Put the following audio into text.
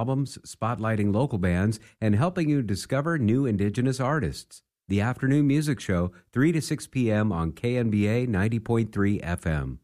albums, spotlighting local bands, and helping you discover new Indigenous artists. The Afternoon Music Show, 3 to 6 p.m. on KNBA 90.3 FM.